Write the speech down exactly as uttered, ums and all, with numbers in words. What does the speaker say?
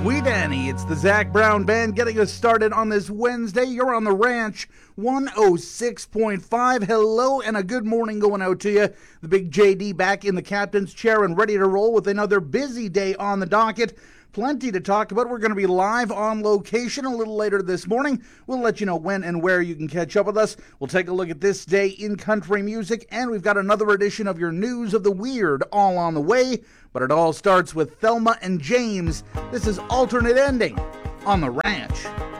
Wee Danny, it's the Zach Brown Band getting us started on this Wednesday. You're on the ranch, one oh six point five. Hello and a good morning going out to you. The big J D back in the captain's chair and ready to roll with another busy day on the docket. Plenty to talk about. We're going to be live on location a little later this morning. We'll let you know when and where you can catch up with us. We'll take a look at this day in country music, and we've got another edition of your News of the Weird all on the way. But it all starts with Thelma and James. This is Alternate Ending on the Ranch.